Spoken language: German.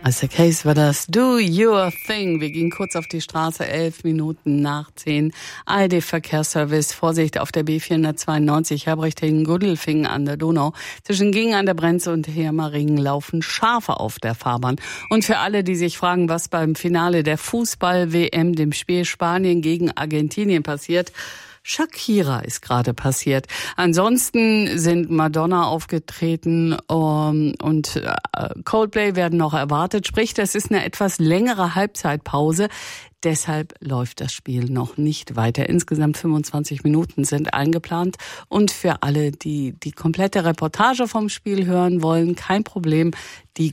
Isaac Hayes war das. Do your thing. Wir gehen kurz auf die Straße, 11 Minuten nach 10. ARD-Verkehrsservice. Vorsicht auf der B492 Herbrechtingen-Gudelfingen an der Donau. Zwischen Gingen an der Brenz und Hermaringen laufen Schafe auf der Fahrbahn. Und für alle, die sich fragen, was beim Finale der Fußball-WM, dem Spiel Spanien gegen Argentinien passiert, Shakira ist gerade passiert. Ansonsten sind Madonna aufgetreten und Coldplay werden noch erwartet. Sprich, das ist eine etwas längere Halbzeitpause. Deshalb läuft das Spiel noch nicht weiter. Insgesamt 25 Minuten sind eingeplant. Und für alle, die die komplette Reportage vom Spiel hören wollen, kein Problem. Die